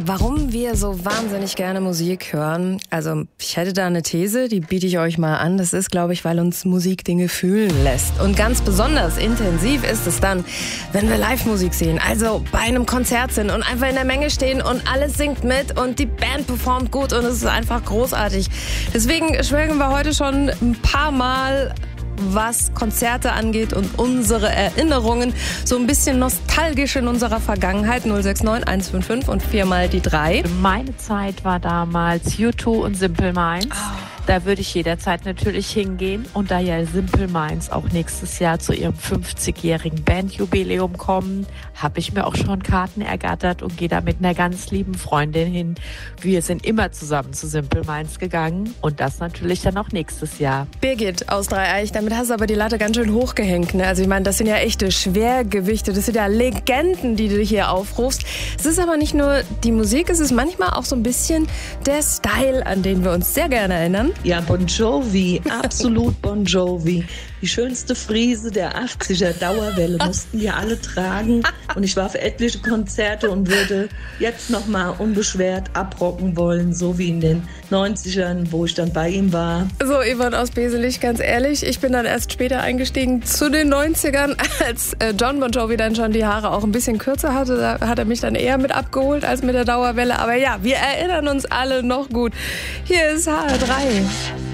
Warum wir so wahnsinnig gerne Musik hören? Also ich hätte da eine These, die biete ich euch mal an. Das ist, glaube ich, weil uns Musik Dinge fühlen lässt. Und ganz besonders intensiv ist es dann, wenn wir Live-Musik sehen. Also bei einem Konzert sind und einfach in der Menge stehen und alles singt mit und die Band performt gut und es ist einfach großartig. Deswegen schwelgen wir heute schon ein paar Mal, was Konzerte angeht und unsere Erinnerungen, so ein bisschen nostalgisch in unserer Vergangenheit. 069 155 und 4 mal die 3. Meine Zeit war damals U2 und Simple Minds. Da würde ich jederzeit natürlich hingehen. Und da ja Simple Minds auch nächstes Jahr zu ihrem 50-jährigen Bandjubiläum kommen, habe ich mir auch schon Karten ergattert und gehe da mit einer ganz lieben Freundin hin. Wir sind immer zusammen zu Simple Minds gegangen und das natürlich dann auch nächstes Jahr. Birgit aus Dreieich, damit hast du aber die Latte ganz schön hochgehängt, ne? Also ich meine, das sind ja echte Schwergewichte, das sind ja Legenden, die du hier aufrufst. Es ist aber nicht nur die Musik, es ist manchmal auch so ein bisschen der Style, an den wir uns sehr gerne erinnern. Ja, Bon Jovi, absolut Bon Jovi. Die schönste Frise der 80er Dauerwelle mussten wir alle tragen. Und ich war für etliche Konzerte und würde jetzt nochmal unbeschwert abrocken wollen, so wie in den 90ern, wo ich dann bei ihm war. So, Yvonne aus Beselich, ganz ehrlich, ich bin dann erst später eingestiegen zu den 90ern, als John Bon Jovi dann schon die Haare auch ein bisschen kürzer hatte. Da hat er mich dann eher mit abgeholt als mit der Dauerwelle. Aber ja, wir erinnern uns alle noch gut. Hier ist HR3.